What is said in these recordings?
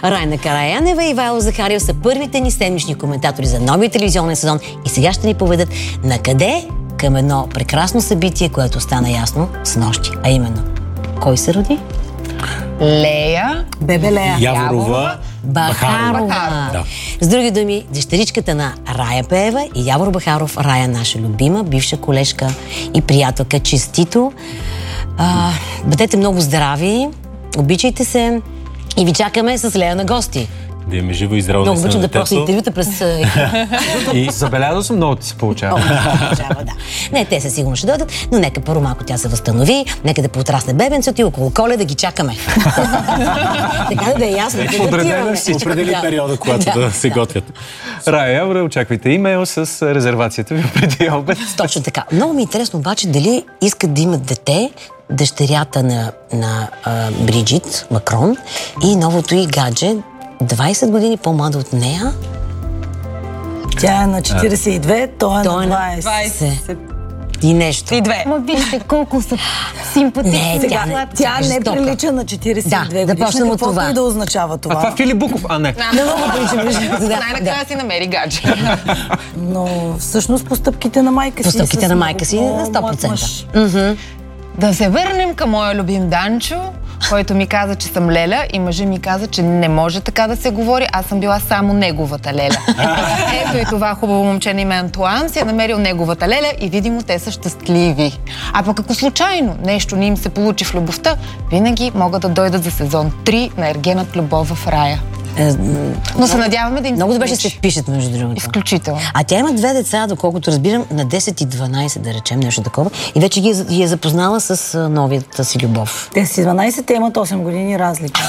Райна Караянева и Ивайло Захариев са първите ни седмични коментатори за новия телевизионен сезон и сега ще ни поведат на къде към едно прекрасно събитие, което стана ясно снощи, а именно кой се роди? Лея, Бебе Лея Яворова Бахарова. Да. С други думи, дъщеричката на Рая Пеева и Явор Бахаров, Рая, наша любима, бивша колежка и приятелка. Честито! Бъдете много здрави, обичайте се и ви чакаме с Лея на гости. Да имаме живо и здраво. Много обичам да просто интервюта през... И забелязал съм, много ти се получава. Да. Не, те със сигурно ще дойдат, но нека първо малко тя се възстанови, нека да поотрасне бебенцето и около Коледа ги чакаме. Така да е ясно. Определи периода, когато да се готвят. Рая Явора, очаквайте имейл с резервацията ви преди обед. Точно така. Много ми е интересно обаче дали искат да имат дете, дъщерята на Бриджит Макрон и новото й гадже, 20 години по-млада от нея. Тя е на 42, той е на 20. И нещо. И две. Ма вижте колко са симпатични. Тя не прилича на 42 години. Да почнем от това. Каквото и да означава това. А това Филип Буков, а не. Най-накрая си намери гадже. Но всъщност постъпките на майка си. Постъпките на майка си на 100%. Да се върнем към моя любим Данчо, който ми каза, че съм Леля и мъжа ми каза, че не може така да се говори. Аз съм била само неговата Леля. Ето и това хубаво момче на име Антуан си е намерил неговата Леля и видимо те са щастливи. А пък ако случайно нещо не им се получи в любовта, винаги могат да дойдат за сезон 3 на Ергенът любов в рая. Но се надяваме да им много добре ще се впишат, между другото. Изключително. А тя има 2 деца, доколкото разбирам, на 10 и 12, да речем, нещо такова. И вече ги е запознала с новията си любов. Те си 12, те имат 8 години разлика.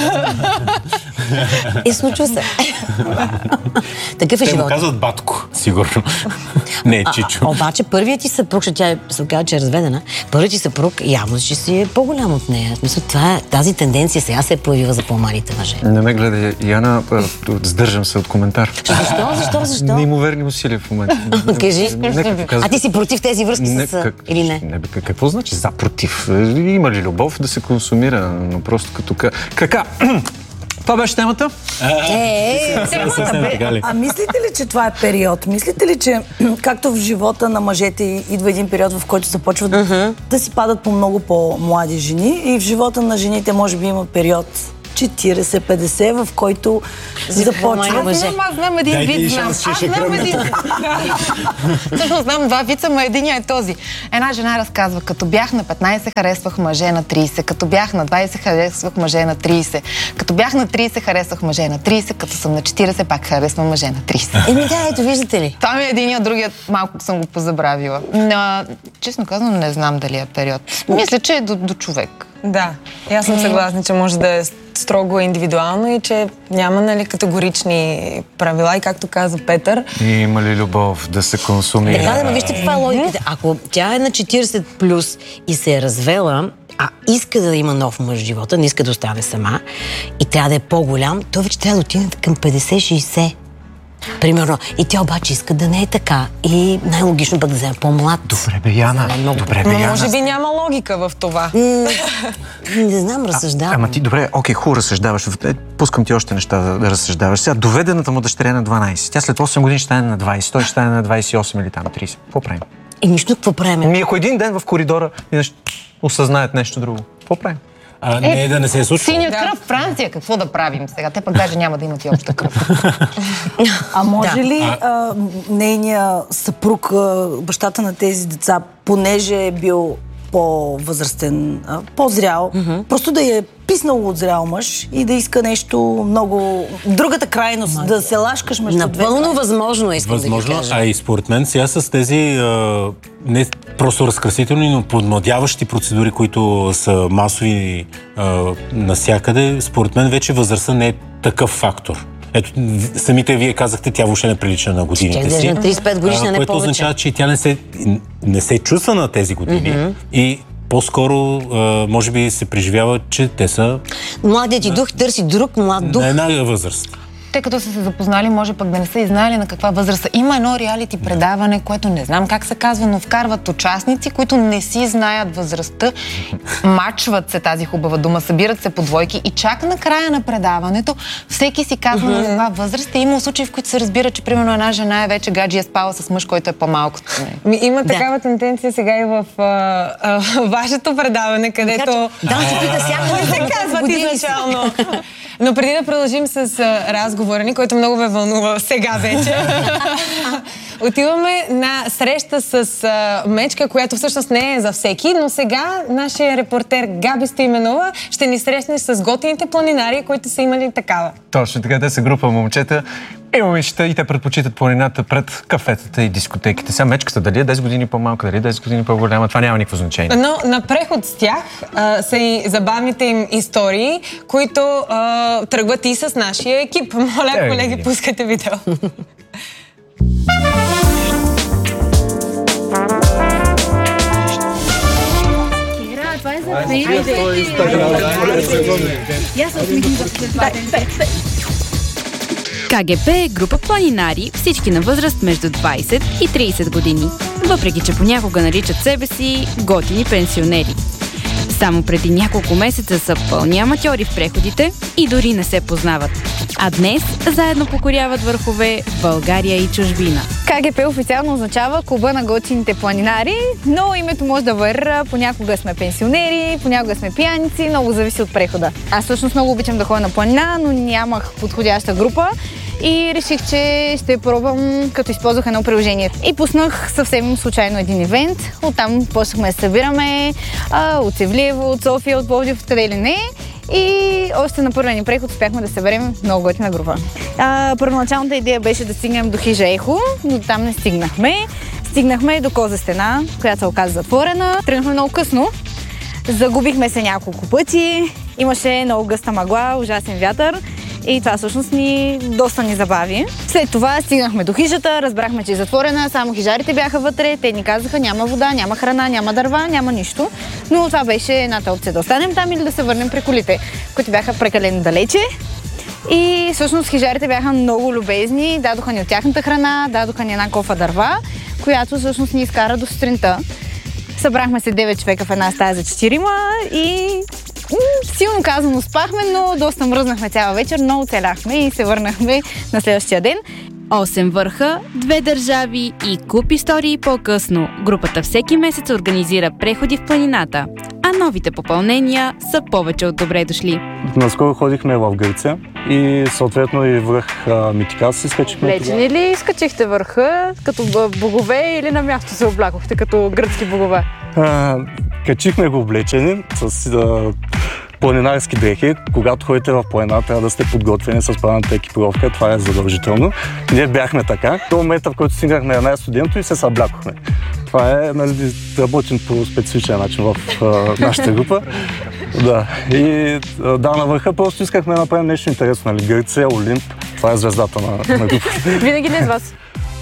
И случва се. Такъв е живот. Те му казват батко, сигурно. Не, Чичо. Обаче първият ти съпруг, ще тя се оказа, че е разведена, първият ти съпруг явно ще си е по-голям от нея. В смисъл, тази тенденция сега се е появила за по-малите мъже. Не ме гледай, Яна, сдържам се от коментар. Защо? Неимоверни усилия в момента. Кажи. А ти си против тези връзки или не? Какво значи за против? Има ли любов да се консумира, но просто като кака? Това беше темата? А мислите ли, че това е период? Мислите ли, че както в живота на мъжете идва един период, в който започват да си падат по много по-млади жени и в живота на жените може би има период 40-50, в който започва. Аз знам един вид, Всъщност знам 2 вица, но единия е този. Една жена разказва, като бях на 15, харесвах мъже на 30, като бях на 20, харесвах мъже на 30, като бях на 30, харесвах мъже на 30, като съм на 40, пак харесвам мъже на 30. Ето, виждате ли? Това ми е единия, другият малко съм го позабравила. Честно казано, не знам дали е период. Мисля, че е до човек. Да, и аз съм съгласна, че може да е строго индивидуално и че няма категорични правила и както каза Петър. И има ли любов да се консумира? Така да, вижте каква е логиката. Ако тя е на 40 плюс и се е развела, а иска да има нов мъж в живота, не иска да остане сама и трябва да е по-голям, то вече трябва да отиде към 50-60. Примерно. И тя обаче иска да не е така. И най-логично пък да вземе по-млад. Добре бе, Яна. Може би няма логика в това. Не знам, разсъждавам. Ама ти, добре, окей, хубаво разсъждаваш. Пускам ти още неща да разсъждаваш. Сега, доведената му дъщеря на 12. Тя след 8 години ще стане на 20. Той ще стане на 28 или там 30. Какво правим? Нищо, какво правим? Ако един ден в коридора осъзнаят нещо друго, какво правим? Не, да не се е случило. Синя кръв в Франция, какво да правим сега? Те пък даже няма да имат и обща кръв. А може ли нейният съпруг, бащата на тези деца, понеже е бил по-възрастен, по-зрял, просто да е писнал от зрял мъж и да иска нещо много... Другата крайност, да се лашкаш между двете. Напълно възможно е, искам да ви кажа. А и според мен сега с тези не просто разкрасителни, но подмладяващи процедури, които са масови навсякъде, според мен вече възрастта не е такъв фактор. Ето, самите вие казахте, тя въобще не прилича на годините си. На 35 годишна, не повече. Което означава, че тя не се чувства на тези години и по-скоро, може би, се преживява, че те са... Младият ти дух търси друг млад дух. На една възраст. те като са се запознали, може пък да не са и знаели на каква възраст. Има едно реалити предаване, което не знам как се казва, но вкарват участници, които не си знаят възрастта, мачват се, тази хубава дума, събират се по двойки и чак на края на предаването всеки си казва на каква възраст. Има случаи, в които се разбира, че примерно една жена е вече гадже е спала с мъж, който е по-малко. Има такава тенденция сега и в вашето предаване, където... се казват изначално. Но преди да продължим с разговора ни, който много ме вълнува сега вече, отиваме на среща с мечка, която всъщност не е за всеки, но сега нашия репортер Габи Стоименова ще ни срещне с готините планинари, които са имали такава. Точно така, те са група момчета и момичета и те предпочитат планината пред кафетата и дискотеките. Сега мечката дали е 10 години по-малка, дали е 10 години по-голяма, това няма никакво значение. Но на преход с тях са и забавните им истории, които тръгват и с нашия екип. Моля, колеги, пускайте видео. Това е за мен. КГП е група планинари, всички на възраст между 20 и 30 години, въпреки че понякога наричат себе си готини пенсионери. Само преди няколко месеца са пълни аматьори в преходите и дори не се познават. А днес заедно покоряват върхове в България и чужбина. КГП официално означава Клуба на готините планинари, но името може да варира. Понякога сме пенсионери, понякога сме пияници, много зависи от прехода. Аз всъщност много обичам да ходя на планина, но нямах подходяща група и реших, че ще пробвам, като използвах едно приложение. И пуснах съвсем случайно един ивент. Оттам почнахме да събираме от Севлиево, от София, от Пловдив, къде ли не. И още на първия ни преход успяхме да съберем много готина група. Първоначалната идея беше да стигнем до хижа Ехо, но там не стигнахме. Стигнахме до Коза стена, която се оказа затворена. Тръгнахме много късно. Загубихме се няколко пъти. Имаше много гъста мъгла, ужасен вятър. И това всъщност доста ни забави. След това стигнахме до хижата, разбрахме, че е затворена, само хижарите бяха вътре. Те ни казаха, няма вода, няма храна, няма дърва, няма нищо. Но това беше едната опция, да останем там или да се върнем при колите, които бяха прекалено далече. И всъщност хижарите бяха много любезни, дадоха ни от тяхната храна, дадоха ни една кофа дърва, която всъщност ни изкара до сутринта. Събрахме се 9 човека в една стая за 4 и силно казано спахме, но доста мръзнахме цяла вечер, но оцеляхме и се върнахме на следващия ден. 8 върха, 2 държави и куп истории по-късно. Групата всеки месец организира преходи в планината, а новите попълнения са повече от добре дошли. Наскоро ходихме в Гърция и съответно и връх Митикас изкачихме. Облечени ли изкачихте върха като богове или на място се облякохте като гръцки богове? Качихме го облечени с планинарски дрехи. Когато ходите в планина, трябва да сте подготвени с правилната екипировка. Това е задължително. Ние бяхме така. До момента, в който стигнахме една студенто и се съблякохме. Това е, работим по специфичен начин в нашата група. Да. И на върха просто искахме да направим нещо интересно. Гърция, Олимп. Това е звездата на групата. Винаги не с вас?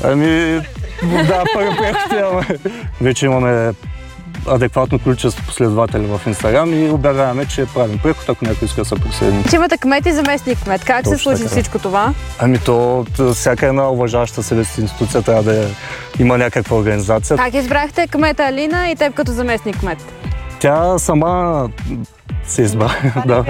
Да, първо приехте. Вече имаме адекватно количество последователи в Инстаграм и обявяваме, че правим преход, ако някой иска да се присъедини. Че имате кмет и заместник кмет. Как се случи всичко това? Всяка една уважаваща себе си институция трябва да има някаква организация. Как избрахте кмета Алина и теб като заместник кмет? Тя сама се избра. Да.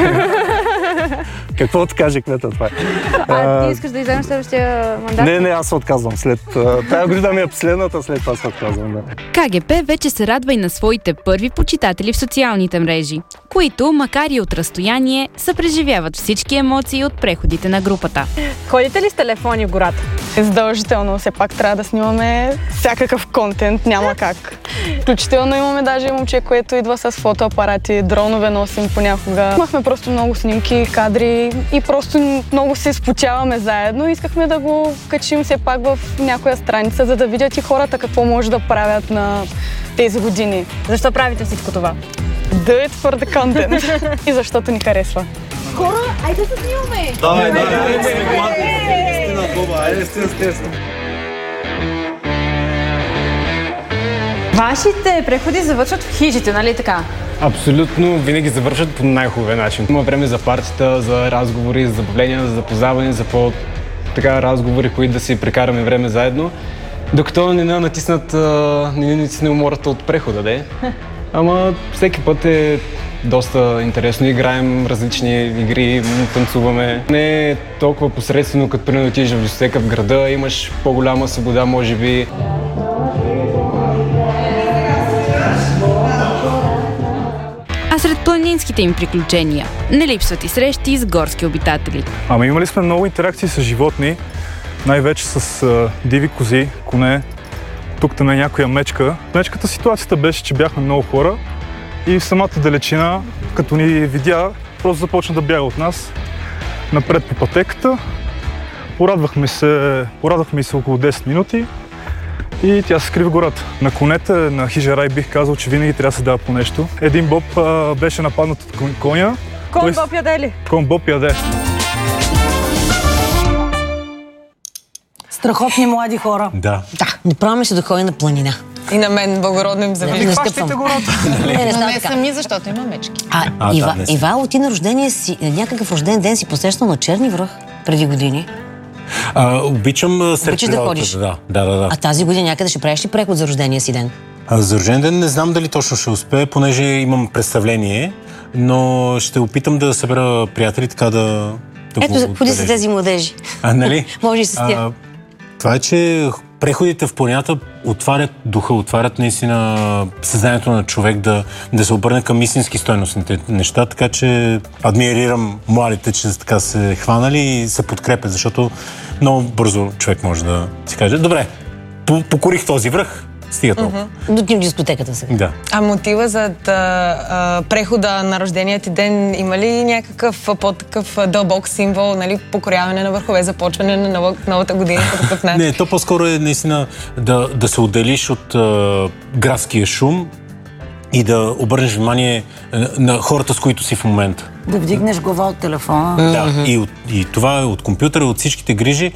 Какво ти каже кмета това? Ти искаш да изземеш следващия мандат? Не, аз се отказвам. Тая година ми е последната, след това се отказвам. Да. КГП вече се радва и на своите първи почитатели в социалните мрежи, които, макар и от разстояние, съпреживяват всички емоции от преходите на групата. Ходите ли с телефони в гората? Задължително, все пак трябва да снимаме всякакъв контент, няма как. Включително имаме даже момче, което идва с фотоапарати, дронове носим понякога. Имахме просто много снимки, кадри и просто много се спотяваме заедно. Искахме да го качим все пак в някоя страница, за да видят и хората какво може да правят на тези години. Защо правите всичко това? Do it for the content. И защото ни харесва. Хора, айде да снимаме! Давай, стина, Боба, айде стина. Вашите преходи завършват в хижите, нали така? Абсолютно винаги завършват по най-хубавия начин. Има време за партията, за разговори, за забавления, за запознаване, за така разговори, които да си прекараме време заедно. Докато не натисне умората от прехода, де. Ама всеки път е доста интересно. Играем различни игри, танцуваме. Не е толкова посредствено, като примерно отидеш в дискотека в града, имаш по-голяма свобода, може би. А сред планинските им приключения не липсват и срещи с горски обитатели. Ама имали сме много интеракции с животни, най-вече с диви кози, коне. Тук там е някоя мечка. Мечката ситуацията беше, че бяхме много хора и в самата далечина, като ни видя, просто започна да бяга от нас напред по пътеката. Порадвахме се около 10 минути и тя се скри в гората. На конете, на хижарай бих казал, че винаги трябва да се дава по нещо. Един боб беше нападнат от коня. Кон боб яде ли? Кон боб яде. Страхотни млади хора. Да. Направо ми се да ходя на планина. И на мен благородно им завиждам. Не стъпвам. Не сами, защото има мечки. Ивайло, ти на рождения си, някакъв рожден ден си посрещал на Черни връх преди години. Обичам след Обичаш да ходиш? Да. А тази година някъде ще правиш ли преход за рождения си ден? За рожден ден не знам дали точно ще успея, понеже имам представление, но ще опитам да събера приятели, така да Ето, ходи с тези младежи. Нали? Може и с тях. Това е, че преходите в планината отварят духа, отварят наистина съзнанието на човек да се обърне към истински стойностните неща, така че адмирирам младите, че така се хванали и се подкрепят, защото много бързо човек може да си каже, добре, покорих този връх, стига толкова. Дотим дискотеката сега. Да. А мотива за прехода на рождения ти ден има ли някакъв по-такъв дълбок символ, нали, покоряване на върхове, започване на новата година по такъв начин? Не, то по-скоро е наистина да се отделиш от градския шум и да обърнеш внимание на хората, с които си в момента. Да вдигнеш глава от телефона. Да, и това е от компютъра, от всичките грижи.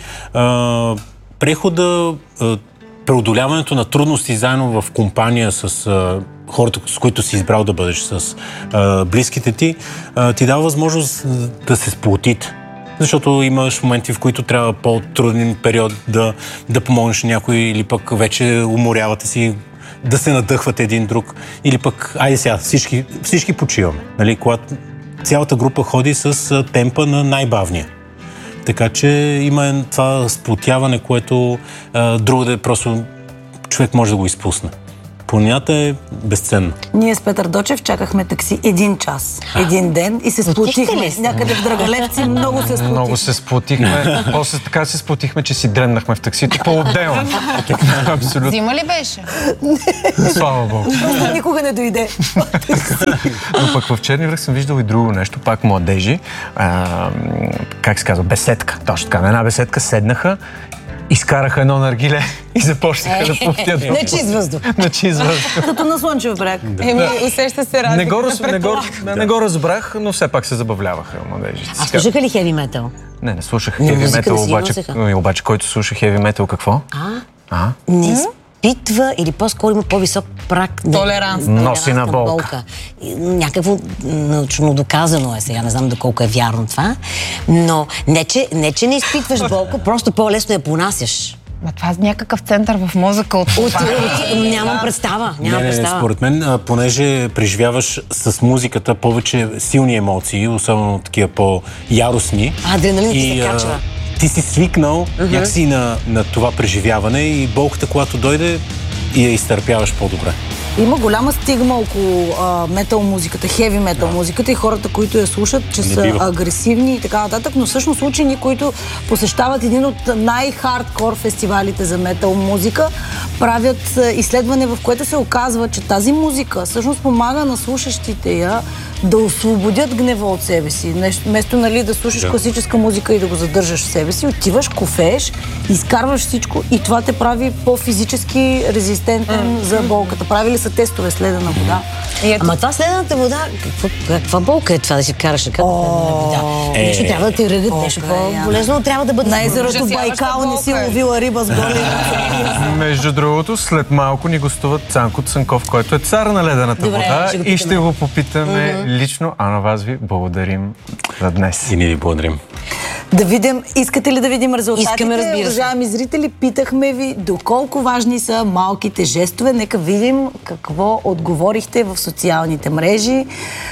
Прехода, преодоляването на трудности заедно в компания с хората, с които си избрал да бъдеш, с близките ти, ти дава възможност да се сплотите. Защото имаш моменти, в които трябва по-труден период да помогнеш някой, или пък вече уморявате си, да се надъхвате един друг, или пък, айде сега, всички почиваме. Нали? Когато цялата група ходи с темпа на най-бавния. Така че има това сплотяване, което другаде просто човек може да го изпусне. Планината е безценна. Ние с Петър Дочев чакахме такси 1 час, един ден и се сплотихме. Някъде в Драгалевци много се сплотихме. Много се сплотихме. После така се сплотихме, че си дръннахме в таксито по-отделно. Абсолютно. Зима ли беше? Слава Богу. Просто никога не дойде. Но пък в Черни връх съм виждал и друго нещо, пак младежи. Как се казва? Беседка. Точно така. На една беседка седнаха, изкараха едно наргиле и започнаха да пуфтят. На чист въздух. На чист въздух. Като на Слънчев бряг. Усеща се разлика. Не го разбрах, но все пак се забавляваха младежите. А слушаха ли хеви метал? Не слушах хеви метал, обаче който слуша хеви метал, какво? Не изпитва или по-скоро има по-висок прак толеранс. Носи на болка. Някакво научно доказано е сега, не знам доколко е вярно това, но не че не изпитваш болка, просто по-лесно я понасяш. Ма това е някакъв център в мозъка от това. Нямам представа. Според мен, понеже преживяваш с музиката повече силни емоции, особено такива по-яростни. Адреналин ти се качва. Ти си свикнал някакси на това преживяване и болката, когато дойде, и я изтърпяваш по-добре. Има голяма стигма около метал музиката, хеви метал музиката и хората, които я слушат, че са агресивни и така нататък, но всъщност учени, които посещават един от най-хардкор фестивалите за метал музика, правят изследване, в което се оказва, че тази музика всъщност помага на слушащите я да освободят гнева от себе си. Вместо да слушаш класическа музика и да го задържаш в себе си, отиваш, кофееш, изкарваш всичко и това те прави по-физически резистентен за болката. Правили са тестове с ледена вода. Ама това с ледената вода, каква болка е това да си караш ръката в ледена вода? Нещо трябва да те ръгат, нещо по-болезно трябва да бъде. На езерото Байкал не си ловила риба с голи. Между другото, след малко ни гостуват Цанко Цанков, който е цар на ледената вода и ще го попитаме лично, а на вас ви благодарим за днес. И ние ви благодарим. Да видим, искате ли да видим резултатите? Искаме, разбира се. Уважаеми зрители, питахме ви доколко важни са малките жестове. Нека видим какво отговорихте в социалните мрежи.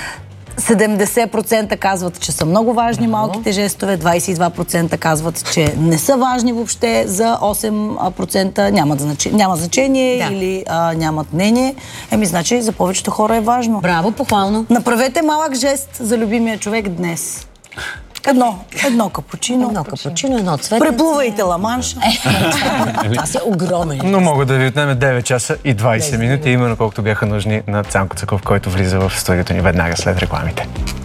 70% казват, че са много важни малките жестове, 22% казват, че не са важни въобще, за 8% няма значение или нямат мнение. Значи за повечето хора е важно. Браво, похвално. Направете малък жест за любимия човек днес. Едно капучино. Едно цветенце. Преплувайте Ла-Манша. Това си огромен. Но мога да ви отнеме 9 часа и 20 минути, именно колкото бяха нужни на Цанко Цанков, който влиза в студиото ни веднага след рекламите.